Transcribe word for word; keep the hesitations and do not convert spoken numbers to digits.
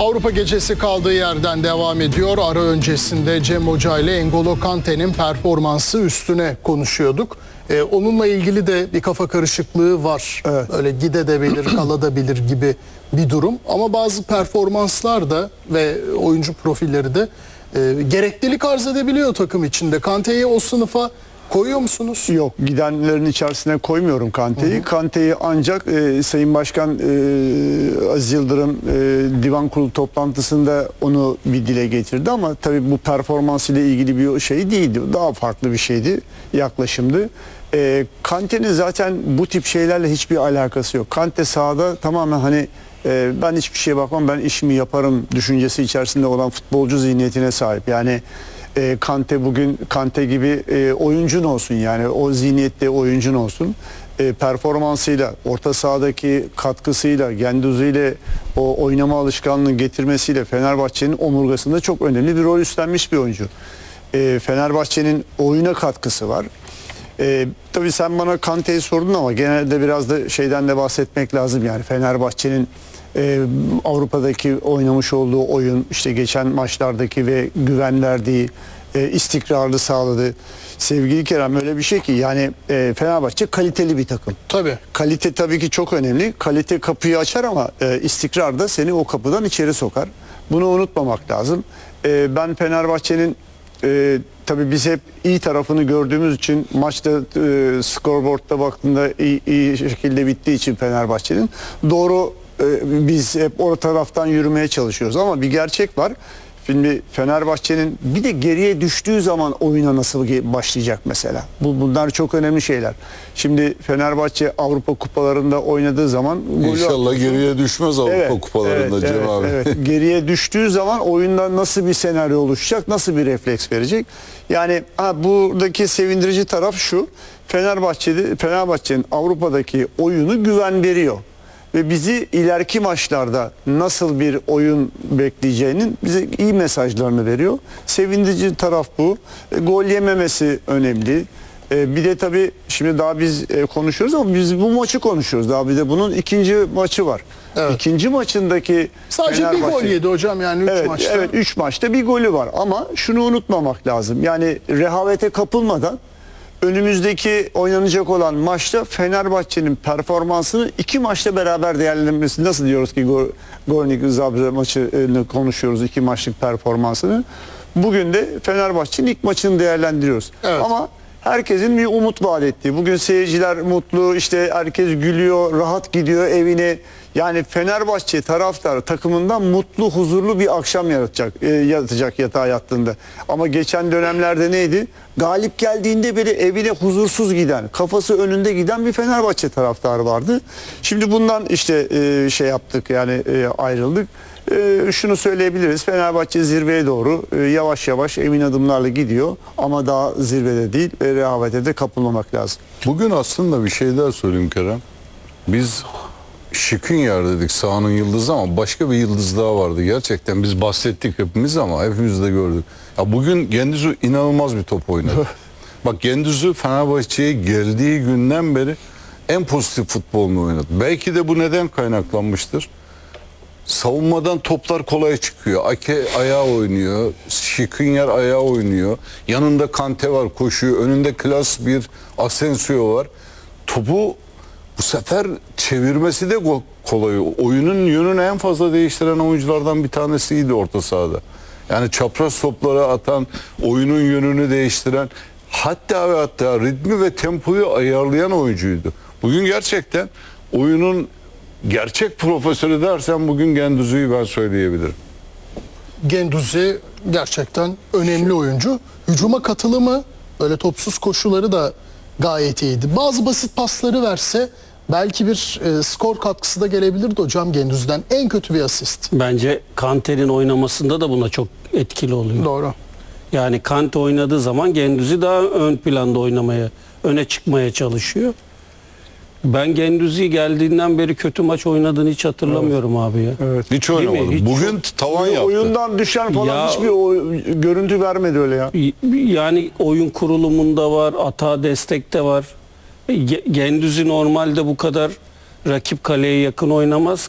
Avrupa gecesi kaldığı yerden devam ediyor. Ara öncesinde Cem Hoca ile N'Golo Kante'nin performansı üstüne konuşuyorduk. Ee, onunla ilgili de bir kafa karışıklığı var. Evet. Öyle gidebilir, kalabilir gibi bir durum. Ama bazı performanslar da ve oyuncu profilleri de e, gereklilik arz edebiliyor takım içinde. Kante'yi o sınıfa koyuyor musunuz? Yok, gidenlerin içerisine koymuyorum Kante'yi. Kante'yi ancak e, Sayın Başkan e, Aziz Yıldırım e, Divan Kurulu toplantısında onu bir dile getirdi ama tabii bu performans ile ilgili bir şey değildi. Daha farklı bir şeydi, yaklaşımdı. E, Kante'nin zaten bu tip şeylerle hiçbir alakası yok. Kante sahada tamamen hani e, ben hiçbir şeye bakmam, ben işimi yaparım düşüncesi içerisinde olan futbolcu zihniyetine sahip. Yani E, Kante bugün Kante gibi e, oyuncun olsun, yani o zihniyette oyuncun olsun. E, performansıyla, orta sahadaki katkısıyla, Guendouzi ile o oynama alışkanlığını getirmesiyle Fenerbahçe'nin omurgasında çok önemli bir rol üstlenmiş bir oyuncu. E, Fenerbahçe'nin oyuna katkısı var. E, tabii sen bana Kante'yi sordun ama genelde biraz da şeyden de bahsetmek lazım, yani Fenerbahçe'nin Ee, Avrupa'daki oynamış olduğu oyun, işte geçen maçlardaki ve güven verdiği, e, istikrarlı sağladı. Sevgili Kerem, öyle bir şey ki yani e, Fenerbahçe kaliteli bir takım. Tabii. Kalite tabii ki çok önemli. Kalite kapıyı açar ama e, istikrar da seni o kapıdan içeri sokar. Bunu unutmamak lazım. E, ben Fenerbahçe'nin e, tabii biz hep iyi tarafını gördüğümüz için maçta e, scoreboard'da baktığında iyi, iyi şekilde bittiği için Fenerbahçe'nin doğru, biz hep o taraftan yürümeye çalışıyoruz ama bir gerçek var. Şimdi Fenerbahçe'nin bir de geriye düştüğü zaman oyuna nasıl başlayacak mesela. Bu bunlar çok önemli şeyler. Şimdi Fenerbahçe Avrupa kupalarında oynadığı zaman İnşallah geriye düşmez Avrupa evet, kupalarında evet, Cem evet, abi. Evet. Geriye düştüğü zaman oyunda nasıl bir senaryo oluşacak, nasıl bir refleks verecek? Yani ha, buradaki sevindirici taraf şu. Fenerbahçe'de Fenerbahçe'nin Avrupa'daki oyunu güven veriyor. Ve bizi ileriki maçlarda nasıl bir oyun bekleyeceğinin bize iyi mesajlarını veriyor. Sevindirici taraf bu. E, gol yememesi önemli. E, bir de tabii şimdi daha biz e, konuşuyoruz ama biz bu maçı konuşuyoruz. Daha bir de bunun ikinci maçı var. Evet. İkinci maçındaki Sadece bir Fenerbahçe, gol yedi hocam, yani üç evet, maçta. Evet, üç maçta bir golü var ama şunu unutmamak lazım. Yani rehavete kapılmadan önümüzdeki oynanacak olan maçta Fenerbahçe'nin performansını iki maçta beraber değerlendirmesi, nasıl diyoruz ki Gornik Zabrze maçını konuşuyoruz, iki maçlık performansını. Bugün de Fenerbahçe'nin ilk maçını değerlendiriyoruz. Evet. Ama herkesin bir umut vaat ettiği. Bugün seyirciler mutlu, işte herkes gülüyor, rahat gidiyor evine. Yani Fenerbahçe taraftarı takımından mutlu, huzurlu bir akşam yaratacak, e, yatacak yatağa yattığında. Ama geçen dönemlerde neydi? Galip geldiğinde bile evine huzursuz giden, kafası önünde giden bir Fenerbahçe taraftarı vardı. Şimdi bundan işte e, şey yaptık, yani e, ayrıldık. E, şunu söyleyebiliriz: Fenerbahçe zirveye doğru e, yavaş yavaş emin adımlarla gidiyor ama daha zirvede değil ve rehavete de kapılmamak lazım. Bugün aslında bir şey daha söyleyeyim Kerem. Biz Skriniar dedik, sahanın yıldızı, ama başka bir yıldız daha vardı. Gerçekten biz bahsettik hepimiz ama hepimiz de gördük. Ya bugün Guendouzi inanılmaz bir top oynadı. Bak, Guendouzi Fenerbahçe'ye geldiği günden beri en pozitif futbolunu oynadı. Belki de bu neden kaynaklanmıştır. Savunmadan toplar kolay çıkıyor. Ake ayağı oynuyor. Skriniar ayağı oynuyor. Yanında Kante var, koşuyor. Önünde klas bir Asensio var. Topu bu sefer çevirmesi de kolay. Oyunun yönünü en fazla değiştiren oyunculardan bir tanesiydi orta sahada. Yani çapraz toplara atan, oyunun yönünü değiştiren, hatta ve hatta ritmi ve tempoyu ayarlayan oyuncuydu. Bugün gerçekten oyunun gerçek profesörü dersen bugün Guendouzi'yi ben söyleyebilirim. Guendouzi gerçekten önemli oyuncu. Hücuma katılımı, böyle topsuz koşuları da gayet iyiydi. Bazı basit pasları verse belki bir e, skor katkısı da gelebilirdi hocam Guendouzi'den. En kötü bir asist. Bence Kante'nin oynamasında da buna çok etkili oluyor. Doğru. Yani Kante oynadığı zaman Guendouzi daha ön planda oynamaya, öne çıkmaya çalışıyor. Ben Guendouzi geldiğinden beri kötü maç oynadığını hiç hatırlamıyorum abi ya. Evet. Hiç oynamadı. Hiç Bugün tavan yaptı. Oyundan düşen falan Ya- hiçbir o, görüntü vermedi öyle ya. Yani oyun kurulumunda var, atağa destekte var. Ge- Guendouzi normalde bu kadar rakip kaleye yakın oynamaz.